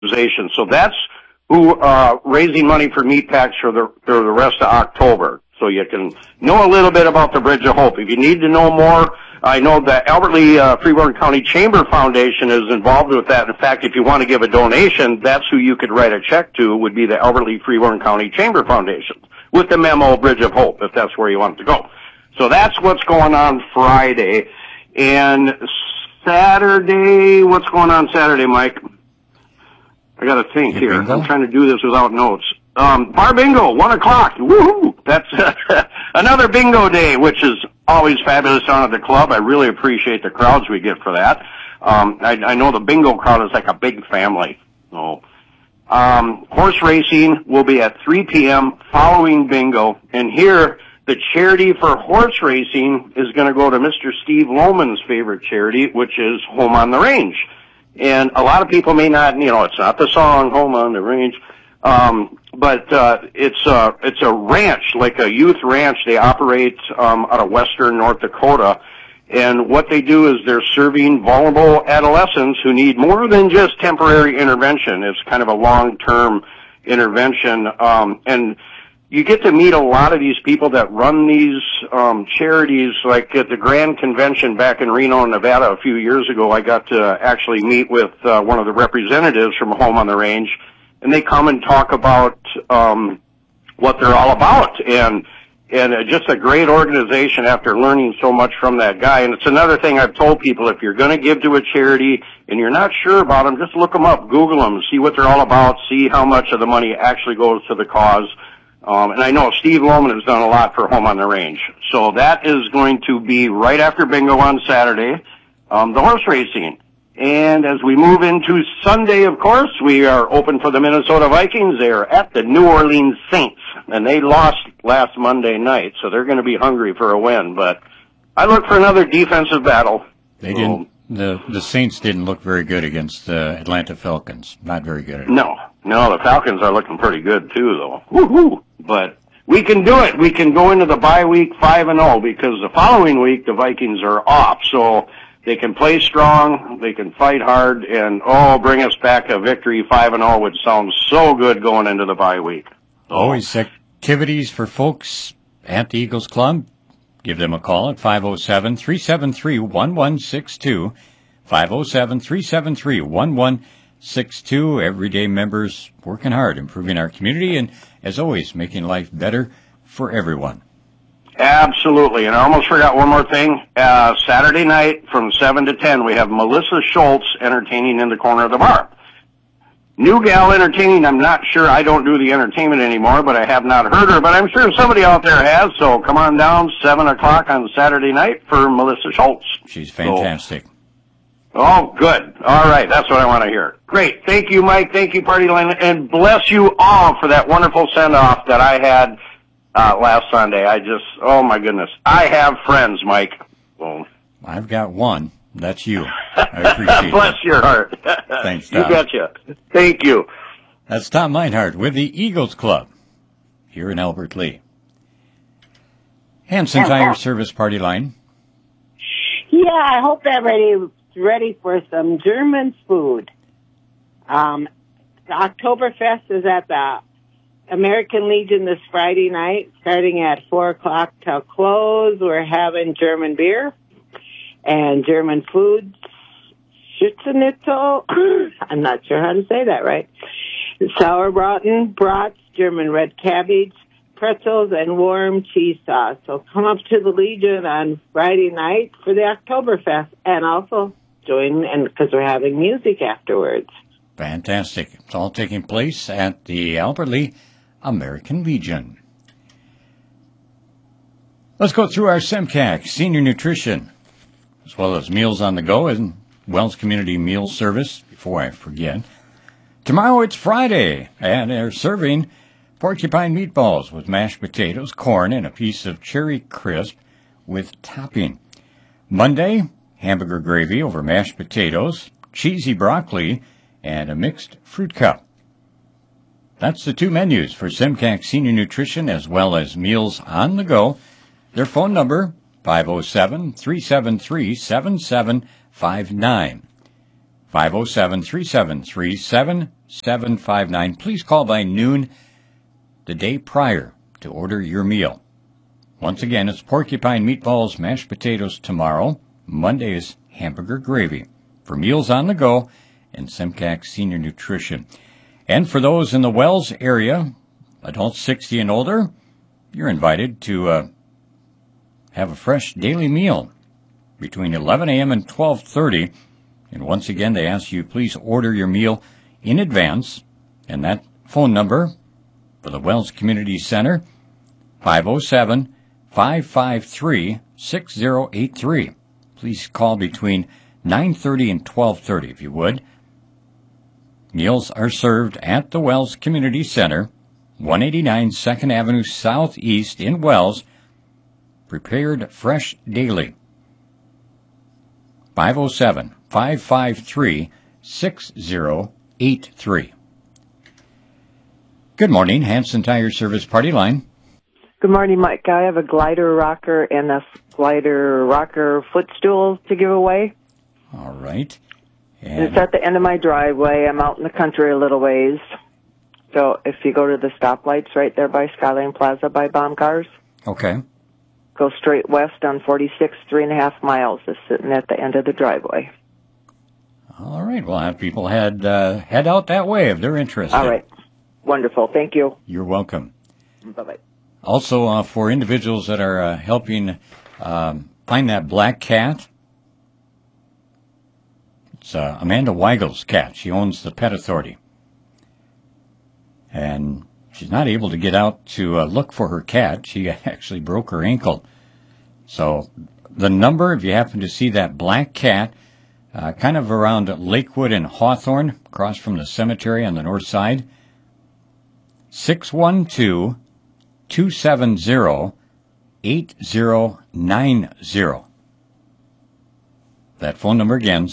organization. So that's who raising money for meat packs for the rest of October. So you can know a little bit about the Bridge of Hope. If you need to know more, I know the Albert Lea Freeborn County Chamber Foundation is involved with that. In fact, if you want to give a donation, that's who you could write a check to, would be the Albert Lea Freeborn County Chamber Foundation, with the memo Bridge of Hope, if that's where you want to go. So that's what's going on Friday. And Saturday, what's going on Saturday, Mike? I got to think here. I'm trying to do this without notes. Bar bingo, 1 o'clock. Woohoo! That's another bingo day, which is always fabulous down at the club. I really appreciate the crowds we get for that. I know the bingo crowd is like a big family. So, horse racing will be at 3 p.m. following bingo. And here, the charity for horse racing is going to go to Mr. Steve Lohman's favorite charity, which is Home on the Range. And a lot of people may not, it's not the song Home on the Range, but it's a ranch, like a youth ranch. They operate out of western North Dakota, and what they do is they're serving vulnerable adolescents who need more than just temporary intervention. It's kind of a long-term intervention, and you get to meet a lot of these people that run these charities. Like at the Grand Convention back in Reno, Nevada a few years ago, I got to actually meet with one of the representatives from Home on the Range, and they come and talk about what they're all about, and just a great organization after learning so much from that guy. And it's another thing I've told people, if you're going to give to a charity and you're not sure about them, just look them up, Google them, see what they're all about, see how much of the money actually goes to the cause. And I know Steve Lohman has done a lot for Home on the Range. So that is going to be right after bingo on Saturday, the horse racing. And as we move into Sunday, of course, we are open for the Minnesota Vikings. They are at the New Orleans Saints, and they lost last Monday night, so they're going to be hungry for a win. But I look for another defensive battle. They didn't. The Saints didn't look very good against the Atlanta Falcons. Not very good. No, the Falcons are looking pretty good too, though. Woo-hoo! But we can do it. We can go into the bye week 5-0, because the following week the Vikings are off. So they can play strong, they can fight hard, and bring us back a victory 5-0 would sound so good going into the bye week. Always activities for folks at the Eagles Club. Give them a call at 507-373-1162. 507-373-1162. Everyday members working hard, improving our community, and as always, making life better for everyone. Absolutely. And I almost forgot one more thing. Saturday night from 7 to 10, we have Melissa Schultz entertaining in the corner of the bar. New gal entertaining, I'm not sure. I don't do the entertainment anymore, but I have not heard her. But I'm sure somebody out there has. So come on down, 7 o'clock on Saturday night for Melissa Schultz. She's fantastic. Good. All right. That's what I want to hear. Great. Thank you, Mike. Thank you, Party Line. And bless you all for that wonderful send-off that I had last Sunday. Oh, my goodness. I have friends, Mike. Well, I've got one. That's you. I appreciate it. Bless your heart. Thanks, Tom. You betcha. Thank you. That's Tom Meinhardt with the Eagles Club here in Albert Lea. Hanson Tire Service Party Line. Yeah, I hope everybody's ready for some German food. The Oktoberfest is at the American Legion this Friday night, starting at 4 o'clock till close. We're having German beer and German food, Schützenitzel. I'm not sure how to say that right. Sauerbraten, brats, German red cabbage, pretzels, and warm cheese sauce. So come up to the Legion on Friday night for the Oktoberfest, and also join, and because we're having music afterwards. Fantastic. It's all taking place at the Albert Lea American Legion. Let's go through our SEMCAC Senior Nutrition, as well as Meals on the Go and Wells Community Meal Service, before I forget. Tomorrow it's Friday, and they're serving porcupine meatballs with mashed potatoes, corn, and a piece of cherry crisp with topping. Monday, hamburger gravy over mashed potatoes, cheesy broccoli, and a mixed fruit cup. That's the two menus for SEMCAC Senior Nutrition as well as Meals on the Go. Their phone number, 507-373-7759. 507-373-7759. 759. Please call by noon the day prior to order your meal. Once again, it's porcupine meatballs, mashed potatoes tomorrow. Monday is hamburger gravy. For meals on the go and Simcac Senior Nutrition. And for those in the Wells area, adults 60 and older, you're invited to have a fresh daily meal between 11 a.m. and 12:30. And once again, they ask you please order your meal in advance. And that phone number for the Wells Community Center, 507-553-6083. Please call between 9:30 and 12:30 if you would. Meals are served at the Wells Community Center, 189 2nd Avenue Southeast in Wells. Prepared fresh daily. 507-553-6083. Good morning, Hanson Tire Service Party Line. Good morning, Mike. I have a glider rocker and a glider rocker footstool to give away. All right. And it's at the end of my driveway. I'm out in the country a little ways. So if you go to the stoplights right there by Skyline Plaza by Baumgars, okay, go straight west on 46, 3.5 miles. It's sitting at the end of the driveway. All right. We'll have people head out that way if they're interested. All right. Wonderful. Thank you. You're welcome. Bye-bye. Also, for individuals that are helping find that black cat, it's Amanda Weigel's cat. She owns the Pet Authority. And she's not able to get out to look for her cat. She actually broke her ankle. So the number, if you happen to see that black cat, kind of around Lakewood and Hawthorne, across from the cemetery on the north side, 612-270-8090. That phone number again,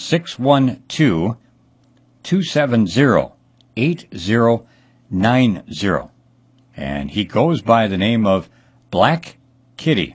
612-270-8090. And he goes by the name of Black Kitty.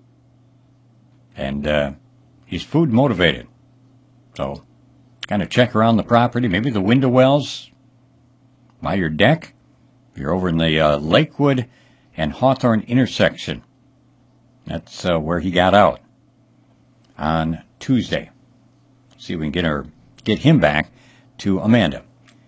And he's food motivated. So kind of check around the property, maybe the window wells by your deck. You're over in the Lakewood and Hawthorne intersection. That's where he got out on Tuesday. See if we can get him back to Amanda.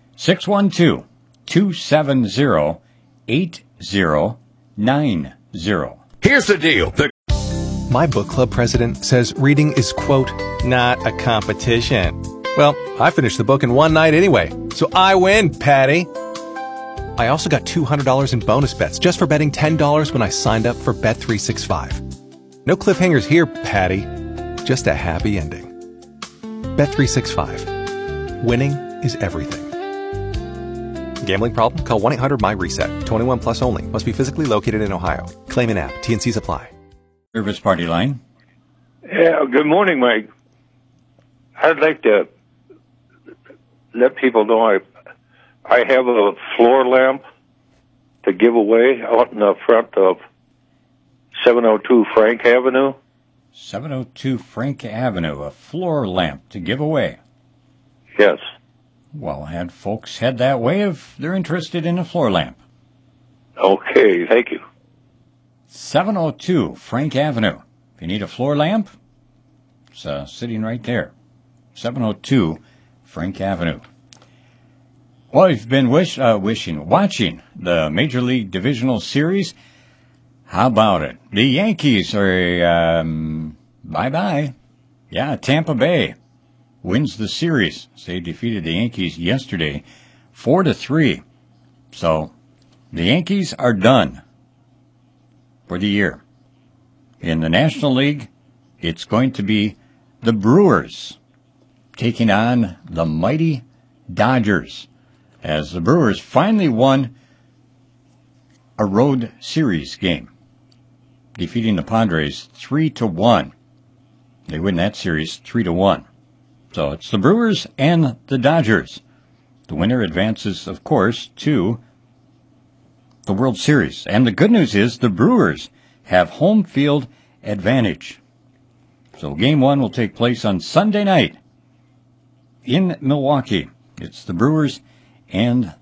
612-270-8090. Here's the deal. My book club president says reading is, quote, not a competition. Well, I finished the book in one night anyway, so I win, Patty. I also got $200 in bonus bets just for betting $10 when I signed up for Bet365. No cliffhangers here, Patty. Just a happy ending. Bet365. Winning is everything. Gambling problem? Call 1-800-MY-RESET. 21 plus only. Must be physically located in Ohio. Claim in app. T&Cs apply. Service Party Line. Yeah, good morning, Mike. I'd like to let people know I have a floor lamp to give away out in the front of 702 Frank Avenue. 702 Frank Avenue, a floor lamp to give away. Yes. Well, had folks head that way if they're interested in a floor lamp. Okay, thank you. 702 Frank Avenue. If you need a floor lamp, it's sitting right there. 702 Frank Avenue. Well, you've been watching the Major League Divisional Series. How about it? The Yankees are, bye-bye. Yeah, Tampa Bay wins the series. They defeated the Yankees yesterday, 4-3. So, the Yankees are done for the year. In the National League, it's going to be the Brewers taking on the mighty Dodgers, as the Brewers finally won a road series game, defeating the Padres 3-1. They win that series 3-1. So it's the Brewers and the Dodgers. The winner advances, of course, to the World Series. And the good news is the Brewers have home field advantage. So Game 1 will take place on Sunday night in Milwaukee. It's the Brewers and